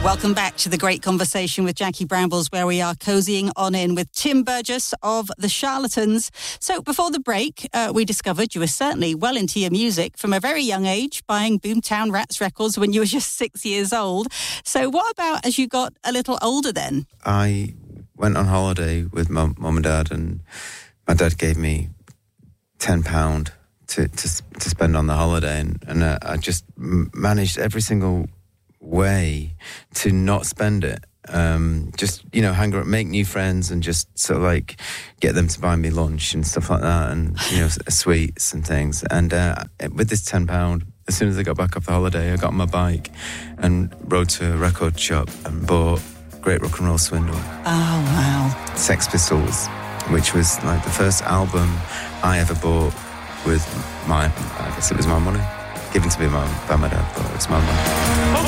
Welcome back to The Great Conversation with Jackie Brambles, where we are cozying on in with Tim Burgess of The Charlatans. So before the break, we discovered you were certainly well into your music from a very young age, buying Boomtown Rats records when you were just 6 years old. So what about as you got a little older then? I went on holiday with my mum and dad, and my dad gave me £10 to spend on the holiday, and I just managed every single way to not spend it. Just, hang around, make new friends, and just sort of like get them to buy me lunch and stuff like that, and sweets and things. And with this £10, as soon as I got back off the holiday, I got on my bike and rode to a record shop and bought Great Rock and Roll Swindle. Oh wow! Sex Pistols, which was like the first album I ever bought with I guess it was my money, given to me by my dad, but it was my money.